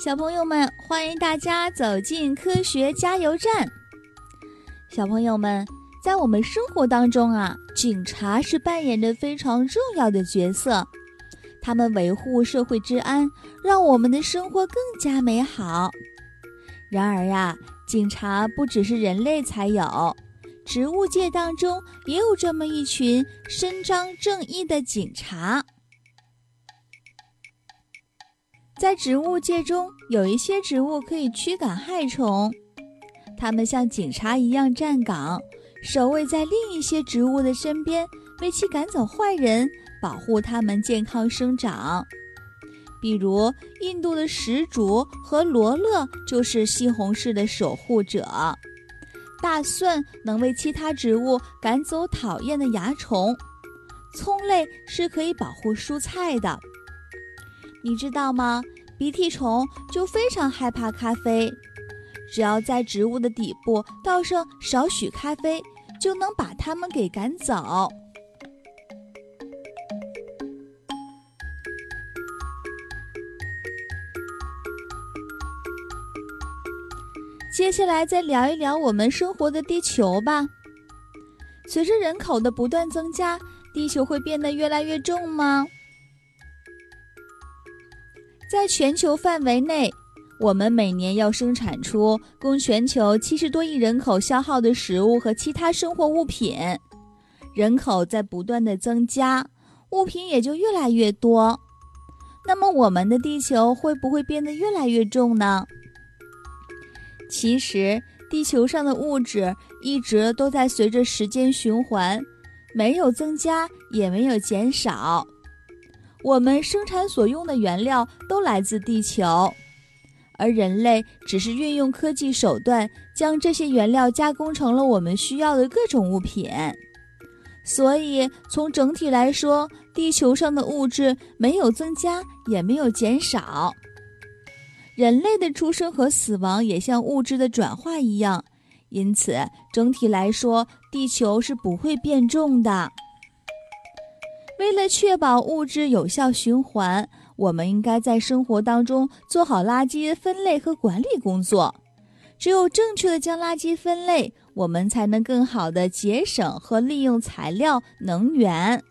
小朋友们，欢迎大家走进科学加油站。小朋友们，在我们生活当中啊，警察是扮演着非常重要的角色，他们维护社会治安，让我们的生活更加美好。然而呀，警察不只是人类才有，植物界当中也有这么一群伸张正义的警察。在植物界中，有一些植物可以驱赶害虫，它们像警察一样站岗，守卫在另一些植物的身边，为其赶走坏人，保护它们健康生长。比如印度的石竹和罗勒就是西红柿的守护者，大蒜能为其他植物赶走讨厌的蚜虫，葱类是可以保护蔬菜的。你知道吗？鼻涕虫就非常害怕咖啡，只要在植物的底部倒上少许咖啡，就能把它们给赶走。接下来再聊一聊我们生活的地球吧。随着人口的不断增加，地球会变得越来越重吗？在全球范围内，我们每年要生产出供全球70多亿人口消耗的食物和其他生活物品。人口在不断的增加，物品也就越来越多。那么我们的地球会不会变得越来越重呢？其实，地球上的物质一直都在随着时间循环，没有增加，也没有减少。我们生产所用的原料都来自地球，而人类只是运用科技手段，将这些原料加工成了我们需要的各种物品。所以，从整体来说，地球上的物质没有增加，也没有减少。人类的出生和死亡也像物质的转化一样，因此整体来说，地球是不会变重的。为了确保物质有效循环，我们应该在生活当中做好垃圾分类和管理工作。只有正确的将垃圾分类，我们才能更好地节省和利用材料、能源。